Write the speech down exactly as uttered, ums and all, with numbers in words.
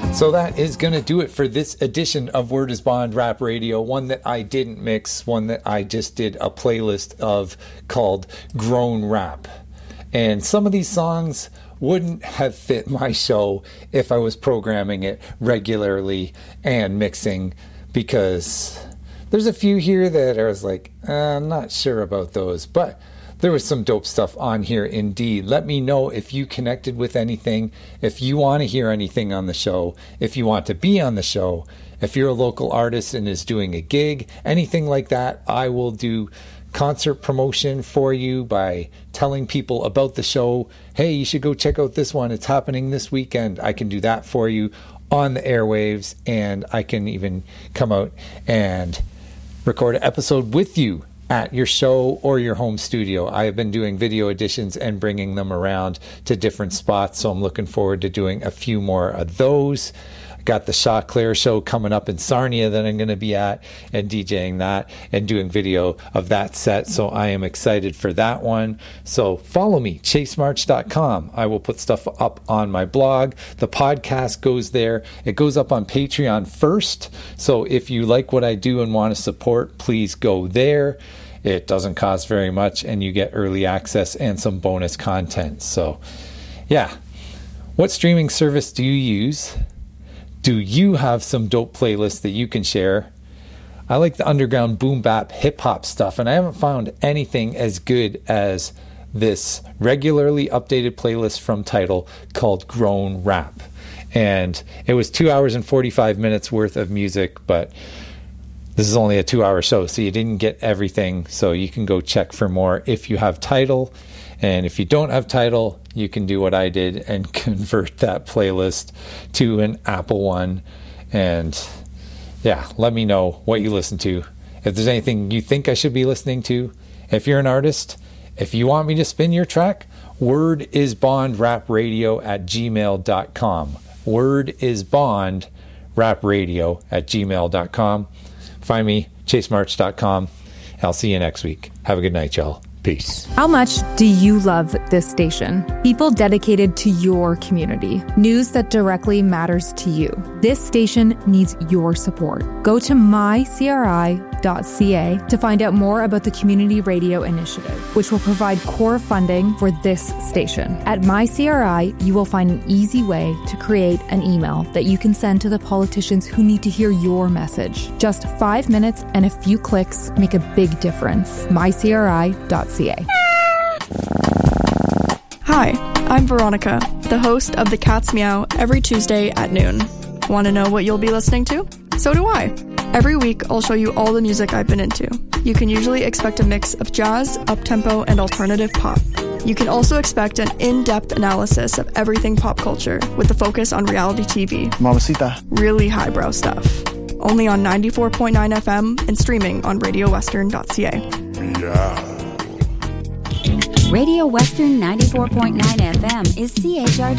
So that is going to do it for this edition of Word is Bond Rap Radio, one that I didn't mix, one that I just did a playlist of called Grown Rap. And some of these songs wouldn't have fit my show if I was programming it regularly and mixing, because there's a few here that I was like, uh, I'm not sure about those, but there was some dope stuff on here indeed. Let me know if you connected with anything, if you want to hear anything on the show, if you want to be on the show, if you're a local artist and is doing a gig, anything like that. I will do concert promotion for you by telling people about the show. Hey, you should go check out this one. It's happening this weekend. I can do that for you on the airwaves, and I can even come out and record an episode with you at your show or your home studio. I have been doing video editions and bringing them around to different spots, so I'm looking forward to doing a few more of those. I got the Shaw Claire show coming up in Sarnia that I'm going to be at and DJing that and doing video of that set, so I am excited for that one. So follow me, chase march dot com. I will put stuff up on my blog. The podcast goes there. It goes up on Patreon first, so if you like what I do and want to support, please go there. It doesn't cost very much, and you get early access and some bonus content. So, yeah. What streaming service do you use? Do you have some dope playlists that you can share? I like the underground boom bap hip hop stuff, and I haven't found anything as good as this regularly updated playlist from Tidal called Grown Rap. And it was two hours and forty-five minutes worth of music, but this is only a two-hour show, so you didn't get everything. So you can go check for more if you have Tidal. And if you don't have Tidal, you can do what I did and convert that playlist to an Apple one. And yeah, let me know what you listen to. If there's anything you think I should be listening to, if you're an artist, if you want me to spin your track, word is bond rap radio at gmail dot com. Word is bond rap radio at gmail dot com. Find me, chase march dot com. I'll see you next week. Have a good night, y'all. Peace. How much do you love this station? People dedicated to your community. News that directly matters to you. This station needs your support. Go to my c r i dot c a to find out more about the Community Radio Initiative, which will provide core funding for this station. At MyCRI, you will find an easy way to create an email that you can send to the politicians who need to hear your message. Just five minutes and a few clicks make a big difference. my c r i dot c a. Hi, I'm Veronica, the host of The Cat's Meow every Tuesday at noon. Want to know what you'll be listening to? So do I. Every week, I'll show you all the music I've been into. You can usually expect a mix of jazz, up-tempo, and alternative pop. You can also expect an in-depth analysis of everything pop culture with a focus on reality T V. Mamacita. Really highbrow stuff. Only on ninety-four point nine F M and streaming on radio western dot c a. Yeah. Radio Western ninety-four point nine F M is C H R